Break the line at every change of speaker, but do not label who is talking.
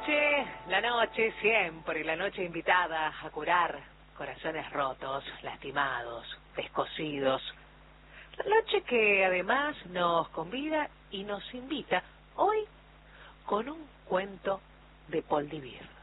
la noche siempre, la noche invitada a curar corazones rotos, lastimados, descosidos. La noche que además nos convida y nos invita hoy con un cuento de Paul Divir.